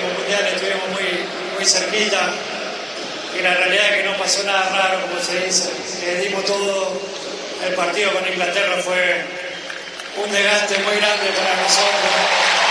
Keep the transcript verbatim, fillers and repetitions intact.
último mundial estuvimos muy, muy cerquita y la realidad es que no pasó nada raro, como se dice. Eh, dimos todo. El partido con Inglaterra fue un desgaste muy grande para nosotros.